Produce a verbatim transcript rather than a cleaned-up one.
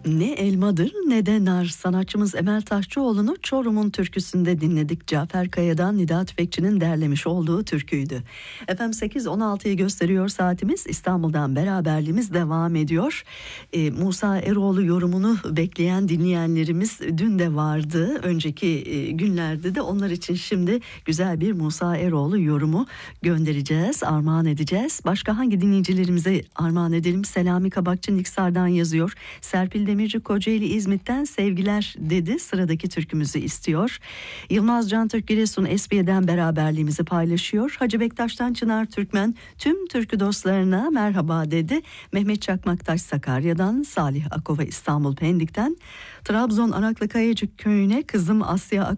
Ne elmadır ne de nar. Sanatçımız Emel Taşçıoğlu'nu Çorum'un türküsünde dinledik. Cafer Kaya'dan Nida Tüfekçi'nin derlemiş olduğu türküydü. Efendim sekiz on altıyı gösteriyor saatimiz. İstanbul'dan beraberliğimiz devam ediyor. Ee, Musa Eroğlu yorumunu bekleyen dinleyenlerimiz dün de vardı. Önceki e, günlerde de onlar için şimdi güzel bir Musa Eroğlu yorumu göndereceğiz, armağan edeceğiz. Başka hangi dinleyicilerimize armağan edelim? Selami Kabakçı Niksar'dan yazıyor. Serpil Demirci Kocaeli İzmit'ten sevgiler dedi. Sıradaki türkümüzü istiyor. Yılmaz Can Türk Giresun Esbiye'den beraberliğimizi paylaşıyor. Hacı Bektaş'tan Çınar Türkmen tüm türkü dostlarına merhaba dedi. Mehmet Çakmaktaş Sakarya'dan, Salih Akova İstanbul Pendik'ten, Trabzon Araklı Kayacık köyüne kızım Asya